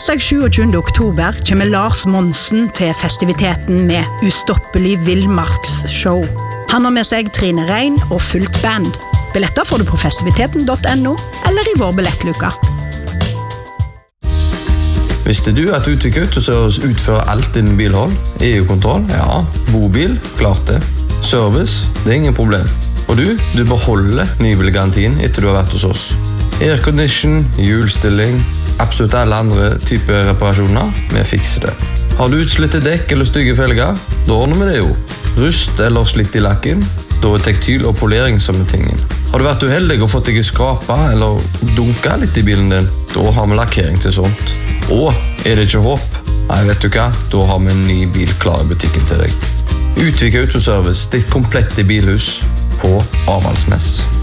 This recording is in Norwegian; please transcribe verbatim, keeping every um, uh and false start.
Torsdag sjuogtjuende oktober kommer Lars Monsen til festiviteten med Ustoppelig Villmartsshow. Han har med seg Trine Rein og fullt band. Billetter får du på festiviteten punktum no eller i vår billettluka. Visste du at Utvik Autoservice utfører alt innen bilhold? E U-kontroll? Ja. Bobil? Klart det. Service? Det er ingen problem. Og du? Du beholder nybilgarantien etter du har vært hos oss. Aircondition, hjulstilling, absolutt alle andre typer reparasjoner, vi fikser det. Har du utslitte dekk eller stygge felger? Da ordner vi det jo. Rust eller slitt i lakken? Da er tektyl og polering som er tingen. Har du vært uheldig og fått deg skrapa eller dunka litt i bilen din? Da har vi lakkering til sånt. Og er det ikke håp? Nei, vet du hva? Da har vi en ny bil klar i butikken til deg. Utvik Autoservice, ditt komplette bilhus på Avaldsnes.